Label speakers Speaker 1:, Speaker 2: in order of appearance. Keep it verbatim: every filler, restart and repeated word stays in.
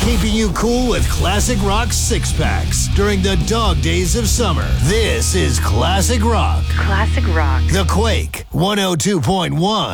Speaker 1: keeping you cool with classic rock six-packs during the dog days of summer. This is Classic Rock.
Speaker 2: Classic Rock.
Speaker 1: The Quake one oh two point one.